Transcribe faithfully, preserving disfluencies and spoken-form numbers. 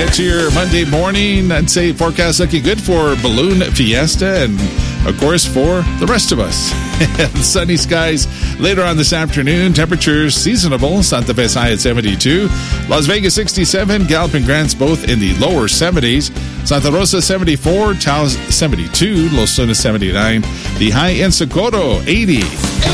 head to your Monday morning. I'd say forecast looking good for Balloon Fiesta and, of course, for the rest of us. Sunny skies later on this afternoon. Temperatures seasonable. Santa Fe's high at seventy-two. Las Vegas sixty-seven. Gallup and Grant's both in the lower seventies. Santa Rosa seventy-four. Taos seventy-two. Los Lunas seventy-nine. The high in Socorro eighty.